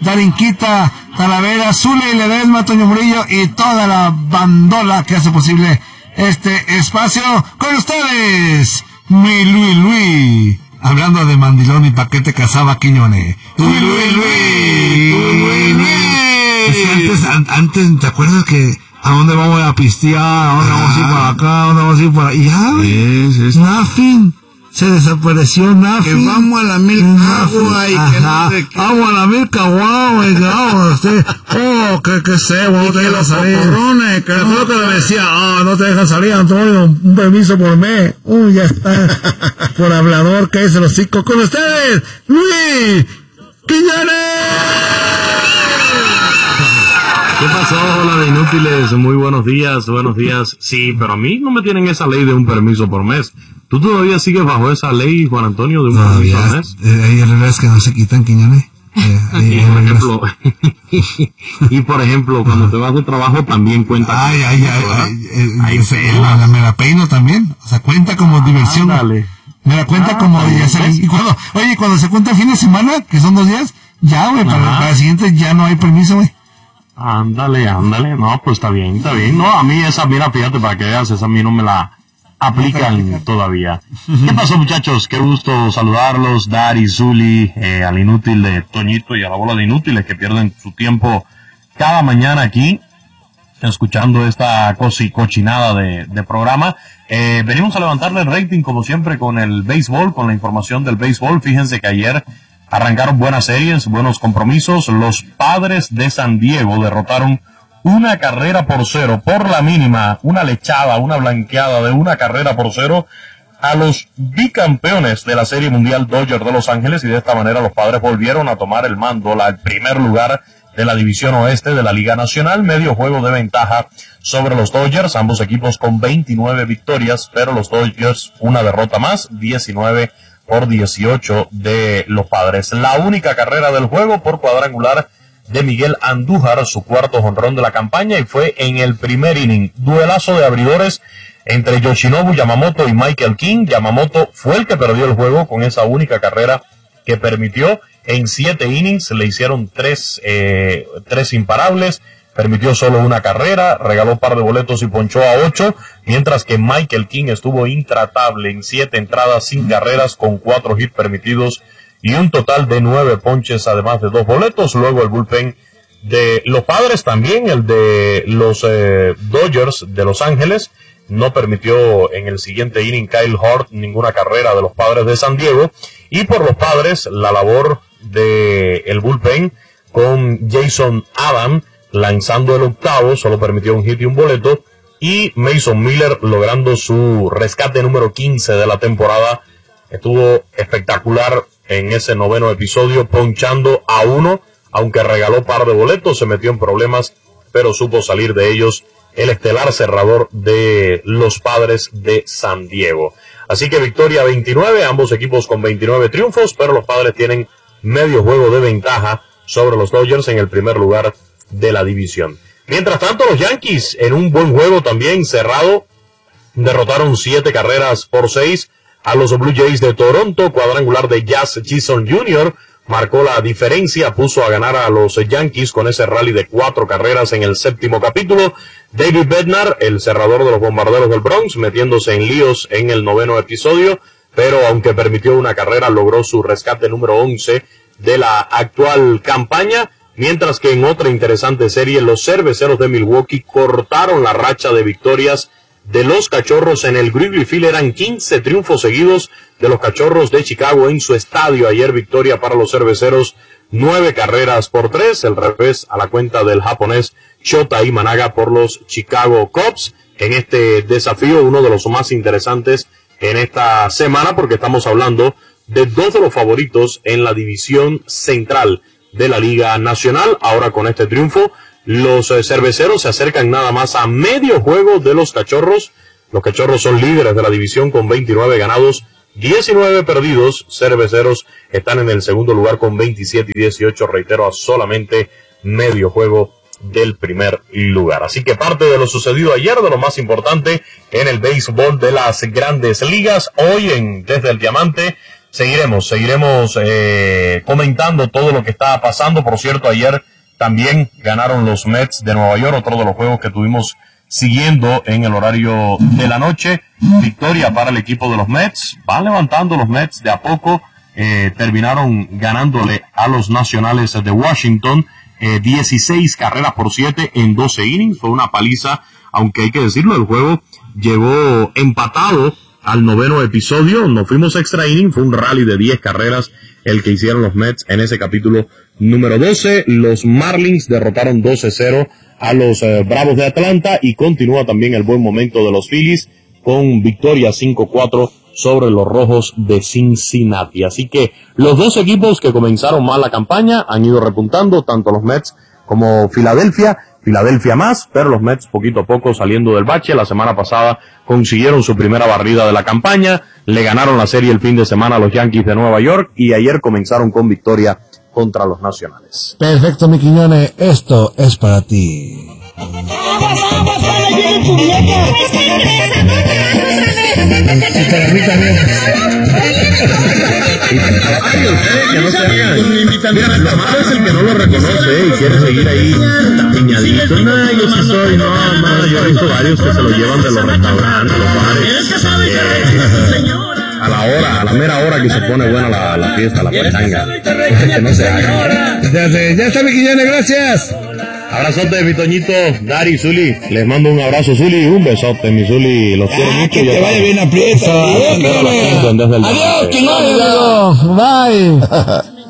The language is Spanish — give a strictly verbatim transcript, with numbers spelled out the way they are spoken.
Darinquita, Talavera, Zule, Ledesma, Toño Murillo y toda la bandola que hace posible este espacio. Con ustedes, mi Luis Luis. Hablando de mandilón y paquete Casaba Quiñones. Luis Luis Luis. Luis Luis. Es que antes, an, antes, ¿te acuerdas que a dónde vamos a pistear? ¿A dónde vamos a ir para acá? ¿A dónde vamos a ir para allá? Y ya, es, es. Nothing. Se desapareció Nafi. Que vamos a la Milka agua y que no sé qué. Vamos a la Milka agua y que vamos, usted. Oh, que, que sé, no te dejan salir. Porrones, que Eso no, es lo que le decía, ah, oh, no te dejan salir, Antonio, un permiso por mes. Uy, ya está. Por hablador, que es el hocico. Con ustedes, Luis Quiñones. ¿Qué pasó? Hola de inútiles, muy buenos días, buenos días. Sí, pero a mí no me tienen esa ley de un permiso por mes. ¿Tú todavía sigues bajo esa ley, Juan Antonio, de un todavía, permiso por mes? Eh, hay reglas que no se quitan, Quiñones. Eh, y, por ejemplo, y por ejemplo, cuando te vas de trabajo también cuenta. Ay, ay, ay, ay, ay, ay la, me la peino también. O sea, cuenta como ah, diversión. Dale. Me la cuenta ah, como ya sabes. Y cuando, oye, cuando se cuenta el fin de semana, que son dos días, ya, güey, para, para el siguiente ya no hay permiso, güey. Ándale, ándale, no, pues está bien, está bien. No, a mí esa, mira, fíjate, para que veas, esa a mí no me la aplican todavía. ¿Qué pasó, muchachos? Qué gusto saludarlos, Dari, Zuli, eh, al inútil de Toñito y a la bola de inútiles que pierden su tiempo cada mañana aquí, escuchando esta cosa y cochinada de, de programa. Eh, venimos a levantarle el rating, como siempre, con el béisbol, con la información del béisbol. Fíjense que ayer arrancaron buenas series, buenos compromisos. Los Padres de San Diego derrotaron una carrera por cero, por la mínima, una lechada, una blanqueada de una carrera por cero a los bicampeones de la Serie Mundial Dodgers de Los Ángeles, y de esta manera los Padres volvieron a tomar el mando, la, el primer lugar de la División Oeste de la Liga Nacional, medio juego de ventaja sobre los Dodgers, ambos equipos con veintinueve victorias, pero los Dodgers una derrota más, diecinueve por dieciocho de los Padres. La única carrera del juego por cuadrangular de Miguel Andújar, su cuarto jonrón de la campaña, y fue en el primer inning. Duelazo de abridores entre Yoshinobu Yamamoto y Michael King. Yamamoto fue el que perdió el juego con esa única carrera que permitió. En siete innings le hicieron tres, eh, tres imparables, permitió solo una carrera, regaló un par de boletos y ponchó a ocho, mientras que Michael King estuvo intratable en siete entradas sin carreras, con cuatro hits permitidos y un total de nueve ponches, además de dos boletos. Luego el bullpen de los Padres, también el de los eh, Dodgers de Los Ángeles, no permitió en el siguiente inning Kyle Hort ninguna carrera de los Padres de San Diego. Y por los Padres, la labor de el bullpen con Jason Adam lanzando el octavo, solo permitió un hit y un boleto, y Mason Miller logrando su rescate número quince de la temporada. Estuvo espectacular en ese noveno episodio, ponchando a uno, aunque regaló par de boletos, se metió en problemas, pero supo salir de ellos el estelar cerrador de los Padres de San Diego. Así que victoria veintinueve, ambos equipos con veintinueve triunfos, pero los Padres tienen medio juego de ventaja sobre los Dodgers en el primer lugar de la división. Mientras tanto, los Yankees, en un buen juego también cerrado, derrotaron siete carreras por seis a los Blue Jays de Toronto. Cuadrangular de Jazz Chisholm junior marcó la diferencia, puso a ganar a los Yankees con ese rally de cuatro carreras en el séptimo capítulo. David Bednar, el cerrador de los Bombarderos del Bronx, metiéndose en líos en el noveno episodio, pero aunque permitió una carrera, logró su rescate número once de la actual campaña. Mientras que en otra interesante serie, los Cerveceros de Milwaukee cortaron la racha de victorias de los Cachorros en el Wrigley Field. Eran quince triunfos seguidos de los Cachorros de Chicago en su estadio. Ayer victoria para los Cerveceros, nueve carreras por tres, el revés a la cuenta del japonés Shota Imanaga por los Chicago Cubs. En este desafío, uno de los más interesantes en esta semana, porque estamos hablando de dos de los favoritos en la división central de la Liga Nacional. Ahora con este triunfo, los eh, Cerveceros se acercan nada más a medio juego de los Cachorros. Los Cachorros son líderes de la división con veintinueve ganados, diecinueve perdidos. Cerveceros están en el segundo lugar con veintisiete y dieciocho, reitero, a solamente medio juego del primer lugar. Así que parte de lo sucedido ayer, de lo más importante en el béisbol de las grandes ligas. Hoy en Desde el Diamante seguiremos, seguiremos eh, comentando todo lo que está pasando. Por cierto, ayer también ganaron los Mets de Nueva York, otro de los juegos que tuvimos siguiendo en el horario de la noche. Victoria para el equipo de los Mets. Van levantando los Mets de a poco. Eh, terminaron ganándole a los Nacionales de Washington eh, dieciséis carreras por siete en doce innings. Fue una paliza, aunque hay que decirlo, el juego llegó empatado al noveno episodio. Nos fuimos extra inning. Fue un rally de diez carreras el que hicieron los Mets en ese capítulo número doce. Los Marlins derrotaron doce cero a los eh, Bravos de Atlanta, y continúa también el buen momento de los Phillies con victoria cinco cuatro sobre los Rojos de Cincinnati. Así que los dos equipos que comenzaron mal la campaña han ido repuntando, tanto los Mets como Filadelfia. Filadelfia más, pero los Mets poquito a poco saliendo del bache. La semana pasada consiguieron su primera barrida de la campaña, le ganaron la serie el fin de semana a los Yankees de Nueva York, y ayer comenzaron con victoria contra los Nacionales. Perfecto, mi Quiñones, esto es para ti. Sí, para mí también. Ay, ustedes que no se hagan. Mira, lo malo es el que no lo reconoce eh, y quiere seguir ahí tapiñadito. No, yo sí soy, no, no, yo he visto varios que se lo llevan de los restaurantes, los bares. Eh, a la hora, a la mera hora que se pone buena la, la fiesta, la pachanga. Que no se haga. Ya, ya está, mi Quiñones, gracias. Abrazote, mi Toñito, Dari, Zuli. Les mando un abrazo, Zuli, un besote, mi Zuli. Los quiero Ah, mucho. que te vaya bien aprieta. Adiós, Quiñones. Bye.